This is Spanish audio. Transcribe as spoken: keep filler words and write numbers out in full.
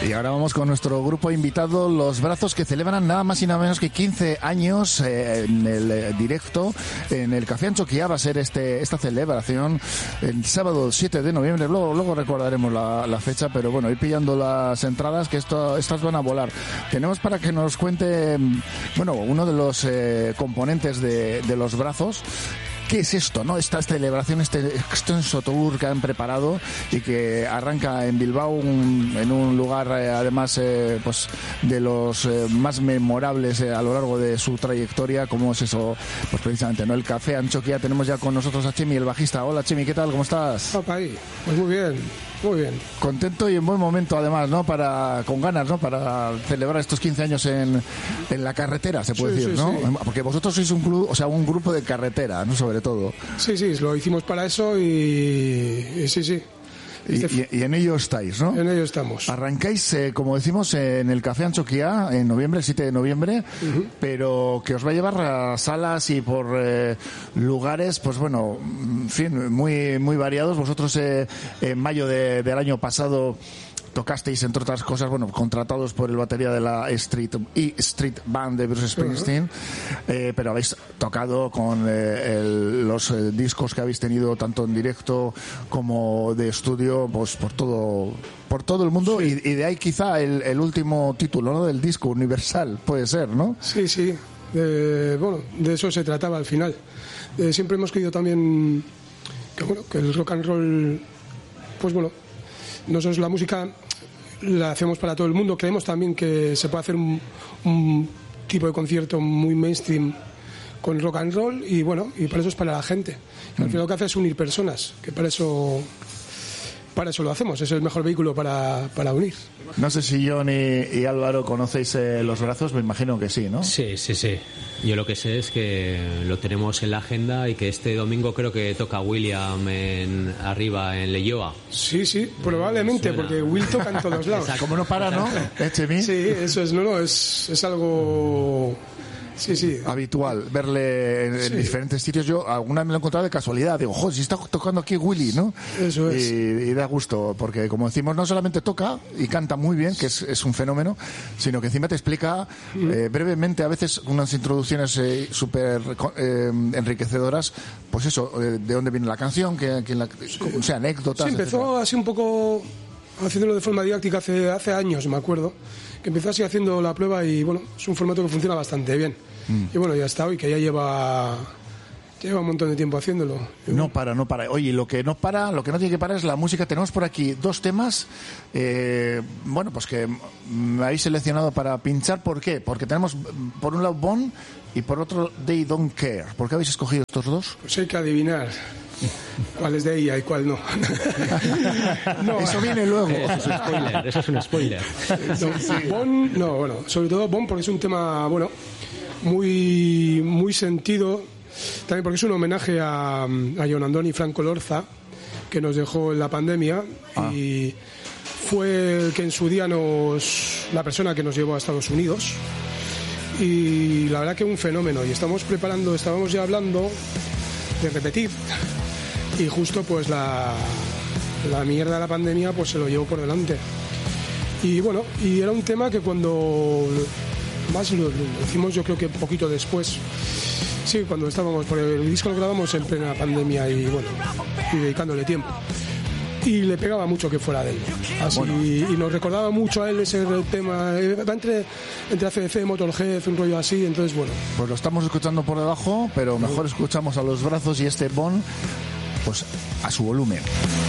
Y ahora vamos con nuestro grupo invitado, Los Brazos, que celebran nada más y nada menos que quince años eh, en el eh, directo en el Café Anchoquia. Va a ser este esta celebración el sábado siete de noviembre. Luego, luego recordaremos la, la fecha, pero bueno, ir pillando las entradas, que esto, estas van a volar. Tenemos para que nos cuente, bueno, uno de los eh, componentes de, de Los Brazos. ¿Qué es esto, no? Esta celebración, este extenso tour que han preparado y que arranca en Bilbao, un, en un lugar eh, además eh, pues de los eh, más memorables eh, a lo largo de su trayectoria, como es eso, pues precisamente, ¿no? El Café Anchoquia. Tenemos ya con nosotros a Chemi, el bajista. Hola, Chemi, ¿qué tal? ¿Cómo estás? Opa, ahí. Pues muy bien, muy bien. Contento y en buen momento, además, ¿no? Para, con ganas, ¿no? Para celebrar estos quince años en, en la carretera, se puede sí, decir, sí, ¿no? Sí. Porque vosotros sois un club, o sea, un grupo de carretera, ¿no? Sobre todo. Sí, sí, lo hicimos para eso y, y sí, sí. Y, y, y en ello estáis, ¿no? En ello estamos. Arrancáis, eh, como decimos, eh, en el Café Anchoquia en noviembre, el siete de noviembre, uh-huh. pero que os va a llevar a salas y por eh, lugares, pues bueno, en fin, muy, muy variados. Vosotros eh, en mayo de, del año pasado tocasteis, entre otras cosas, bueno, contratados por el batería de la Street E Street Band de Bruce Springsteen, uh-huh. eh, pero habéis tocado con eh, el, los eh, discos que habéis tenido tanto en directo como de estudio, pues por todo por todo el mundo, sí. y, y de ahí quizá el, el último título, ¿no? Del disco Universal, puede ser, ¿no? Sí, sí, eh, bueno, de eso se trataba al final. Eh, siempre hemos querido también que, bueno, que el rock and roll, pues bueno, nosotros la música la hacemos para todo el mundo. Creemos también que se puede hacer un, un tipo de concierto muy mainstream con rock and roll, y bueno, y para eso es para la gente. Y al final lo que hace es unir personas, que para eso para eso lo hacemos, es el mejor vehículo para, para unir. No sé si John y, y Álvaro conocéis eh, Los Brazos, me imagino que sí, ¿no? Sí, sí, sí. Yo lo que sé es que lo tenemos en la agenda y que este domingo creo que toca William en, arriba en Leioa. Sí, sí, probablemente, porque Will toca en todos lados. Como no para, ¿no? Echemi. Sí, eso es, no, no, es, es algo... Sí, sí. habitual verle en, sí. en diferentes sitios. Yo alguna vez me lo he encontrado de casualidad, digo, joder, si está tocando aquí Willy, ¿no? Eso es. Y, y da gusto, porque como decimos, no solamente toca y canta muy bien, que es, es un fenómeno, sino que encima te explica mm. eh, brevemente, a veces unas introducciones eh, súper eh, enriquecedoras, pues eso, eh, de dónde viene la canción, que, que la, sí. o sea, anécdotas. Sí, empezó etcétera. Así un poco haciéndolo de forma didáctica hace, hace años, me acuerdo, que empezó así haciendo la prueba y bueno, es un formato que funciona bastante bien. Mm. Y bueno, ya está hoy, que ya lleva lleva un montón de tiempo haciéndolo. No para, no para. Oye, lo que no para, lo que no tiene que parar es la música. Tenemos por aquí dos temas, eh, bueno, pues que me habéis seleccionado para pinchar. ¿Por qué? Porque tenemos por un lado Bon y por otro They Don't Care. ¿Por qué habéis escogido estos dos? Pues hay que adivinar cuál es de ella y cuál no. No, eso viene luego. Eso es un spoiler, eso es un spoiler. No, sí, sí. Bon, no, bueno, sobre todo Bon porque es un tema, bueno, muy, muy sentido, también porque es un homenaje a, a John Andoni y Franco Lorza, que nos dejó en la pandemia, ah. y fue el que en su día nos, la persona que nos llevó a Estados Unidos, y la verdad que un fenómeno, y estamos preparando, estábamos ya hablando de repetir, y justo pues la, la mierda de la pandemia pues se lo llevó por delante, y bueno, y era un tema que cuando más lo, lo hicimos, yo creo que poquito después, sí, cuando estábamos, porque el disco lo grabamos en plena pandemia y bueno, y dedicándole tiempo, y le pegaba mucho que fuera de él, así, bueno. y, y nos recordaba mucho a él ese tema, va entre, entre A C D C, Motorhead, un rollo así, entonces bueno. Pues lo estamos escuchando por debajo, pero mejor escuchamos a Los Brazos y este Bon, pues a su volumen.